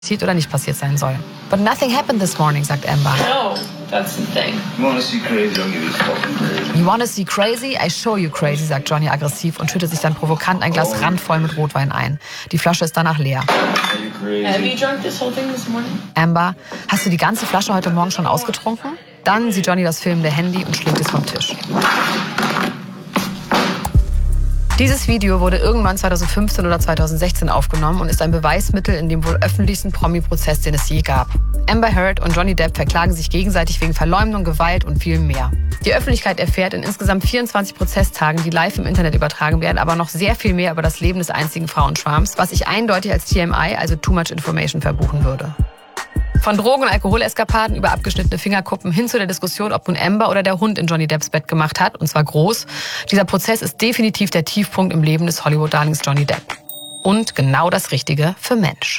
passiert oder nicht passiert sein soll. But nothing happened this morning, sagt Amber. No, that's the thing. You wanna see crazy, I'll give you fucking crazy. You wanna see crazy? I show you crazy, sagt Johnny aggressiv und schüttet sich dann provokant ein Glas randvoll mit Rotwein ein. Die Flasche ist danach leer. Have you drunk this whole thing this morning? Amber, hast du die ganze Flasche heute Morgen schon ausgetrunken? Dann sieht Johnny das filmende Handy und schlägt es vom Tisch. Dieses Video wurde irgendwann 2015 oder 2016 aufgenommen und ist ein Beweismittel in dem wohl öffentlichsten Promi-Prozess, den es je gab. Amber Heard und Johnny Depp verklagen sich gegenseitig wegen Verleumdung, Gewalt und viel mehr. Die Öffentlichkeit erfährt in insgesamt 24 Prozesstagen, die live im Internet übertragen werden, aber noch sehr viel mehr über das Leben des einzigen Frauenschwarms, was ich eindeutig als TMI, also Too Much Information, verbuchen würde. Von Drogen- und Alkoholeskapaden über abgeschnittene Fingerkuppen hin zu der Diskussion, ob nun Amber oder der Hund in Johnny Depps Bett gemacht hat, und zwar groß. Dieser Prozess ist definitiv der Tiefpunkt im Leben des Hollywood-Darlings Johnny Depp. Und genau das Richtige für Mensch.